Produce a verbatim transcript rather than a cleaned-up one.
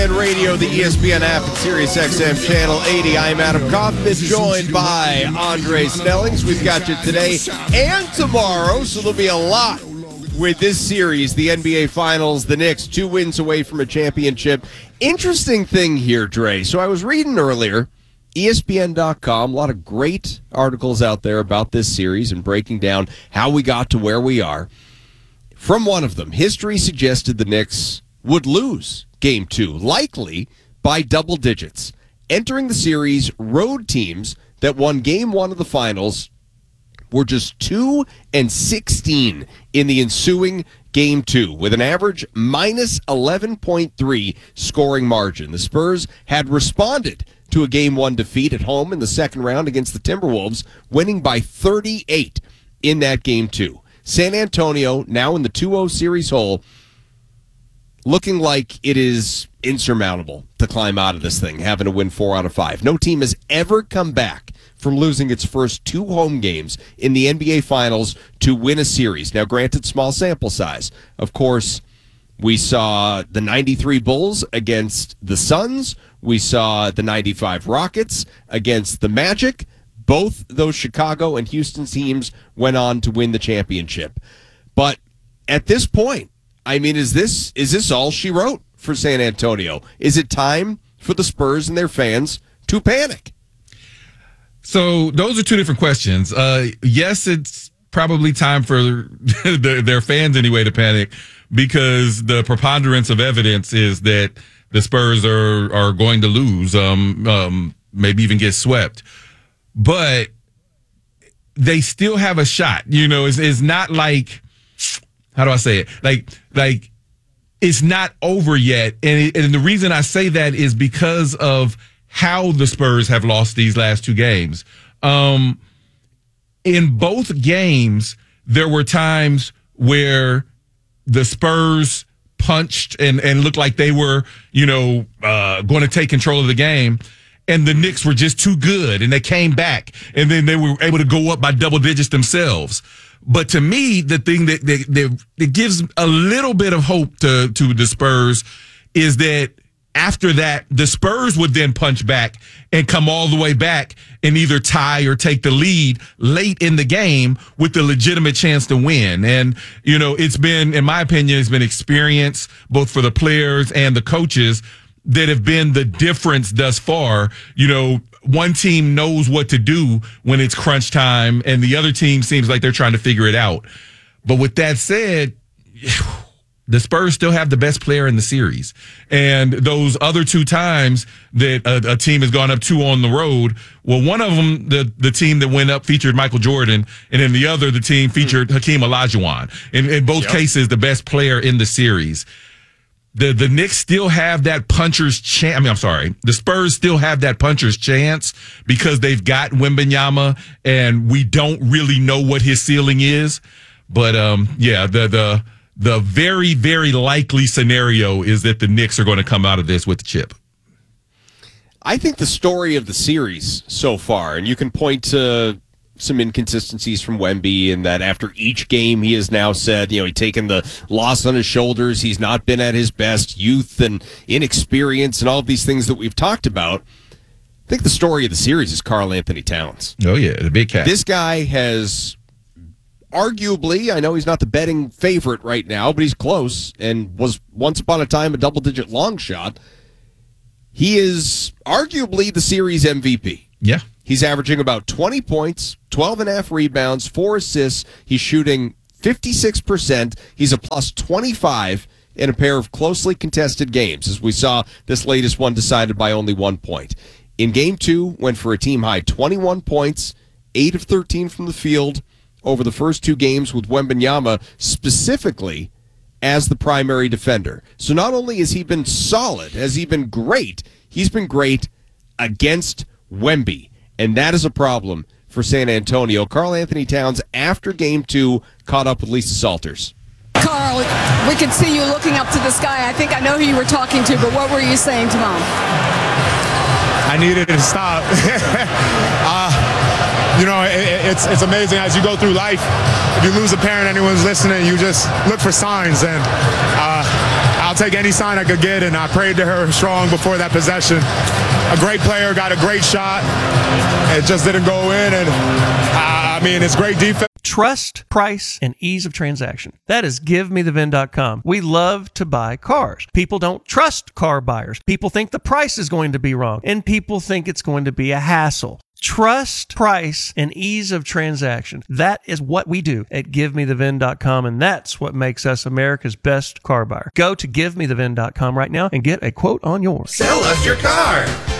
N Radio, the E S P N app, and Sirius X M Channel eighty. I'm Adam Kaufman, joined by Andre Snellings. We've got you today and tomorrow, so there'll be a lot with this series, the N B A Finals, the Knicks, two wins away from a championship. Interesting thing here, Dre. So I was reading earlier, E S P N dot com, a lot of great articles out there about this series and breaking down how we got to where we are. From one of them, history suggested the Knicks would lose game two, likely by double digits. Entering the series, road teams that won game one of the finals were just two and sixteen in the ensuing game two, with an average minus eleven point three scoring margin. The Spurs had responded to a game one defeat at home in the second round against the Timberwolves, winning by thirty-eight in that game two. San Antonio, now in the two oh series hole, looking like it is insurmountable to climb out of this thing, having to win four out of five. No team has ever come back from losing its first two home games in the N B A Finals to win a series. Now, granted, small sample size. Of course, we saw the ninety-three Bulls against the Suns. We saw the ninety-five Rockets against the Magic. Both those Chicago and Houston teams went on to win the championship. But at this point, I mean, is this is this all she wrote for San Antonio? Is it time for the Spurs and their fans to panic? So those are two different questions. Uh, yes, it's probably time for the, their fans anyway to panic, because the preponderance of evidence is that the Spurs are are going to lose, um, um, maybe even get swept. But they still have a shot. You know, it's, it's not like, how do I say it? Like, like it's not over yet. And, it, and the reason I say that is because of how the Spurs have lost these last two games. Um, in both games, there were times where the Spurs punched and, and looked like they were, you know, uh, going to take control of the game. And the Knicks were just too good, and they came back, and then they were able to go up by double digits themselves. But to me, the thing that, that, that, that gives a little bit of hope to, to the Spurs is that after that, the Spurs would then punch back and come all the way back and either tie or take the lead late in the game with the legitimate chance to win. And, you know, it's been, in my opinion, it's been experience both for the players and the coaches that have been the difference thus far. You know, one team knows what to do when it's crunch time, and the other team seems like they're trying to figure it out. But with that said, the Spurs still have the best player in the series. And those other two times that a, a team has gone up two on the road, well, one of them, the, the team that went up featured Michael Jordan, and then the other, the team featured Hakeem Olajuwon. In, in both yep. cases, the best player in the series. The the Knicks still have that puncher's chance. I mean, I'm sorry. The Spurs still have that puncher's chance because they've got Wembanyama, and we don't really know what his ceiling is. But, um, yeah, the the the very, very likely scenario is that the Knicks are going to come out of this with the chip. I think the story of the series so far, and you can point to some inconsistencies from Wemby in that after each game he has now said, you know, he's taken the loss on his shoulders. He's not been at his best, youth and inexperience and all of these things that we've talked about. I think the story of the series is Karl Anthony Towns. Oh, yeah, the big cat. This guy has arguably, I know he's not the betting favorite right now, but he's close and was once upon a time a double-digit long shot. He is arguably the series M V P. Yeah. He's averaging about twenty points, twelve and a half rebounds, four assists. He's shooting fifty-six percent. He's a plus twenty-five in a pair of closely contested games, as we saw this latest one decided by only one point. In game two, went for a team-high twenty-one points, eight of thirteen from the field over the first two games with Wembanyama specifically as the primary defender. So not only has he been solid, has he been great, he's been great against Wemby. And that is a problem for San Antonio. Karl Anthony Towns, after game two, caught up with Lisa Salters. Karl, we could see you looking up to the sky. I think I know who you were talking to, but what were you saying to Mom? I needed it to stop. uh, you know, it, it's it's amazing as you go through life. If you lose a parent, anyone's listening, you just look for signs. And uh, I'll I'll take any sign I could get, and I prayed to her strong before that possession. A great player, got a great shot. It just didn't go in, and uh, I mean, it's great defense. Trust, price, and ease of transaction. That is give me the V I N dot com. We love to buy cars. People don't trust car buyers. People think the price is going to be wrong, and people think it's going to be a hassle. Trust, price, and ease of transaction. That is what we do at give me the V I N dot com, and that's what makes us America's best car buyer. Go to give me the V I N dot com right now and get a quote on yours. Sell us your car.